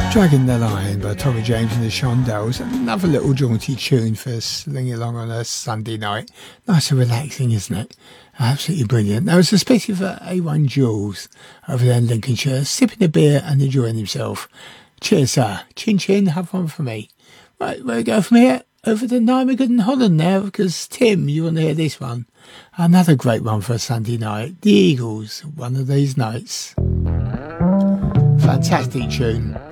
Dragging the Line by Tommy James and the Shondells. Another little jaunty tune for slinging along on a Sunday night. Nice and relaxing, isn't it? Absolutely brilliant. Now, it's especially for A1 Jules over there in Lincolnshire, sipping a beer and enjoying himself. Cheers, sir. Chin chin, have one for me. Right, where we go from here? Over to Nijmegen, Holland now, because Tim, you want to hear this one. Another great one for a Sunday night. The Eagles, One of These Nights. Fantastic tune.